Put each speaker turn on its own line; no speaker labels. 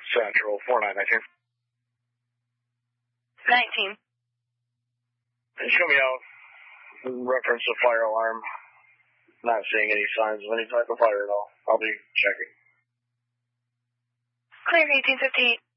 Central, 4919.
19.
Show me out. Reference to fire alarm. Not seeing any signs of any type of fire at all. I'll be checking.
Clear 1858.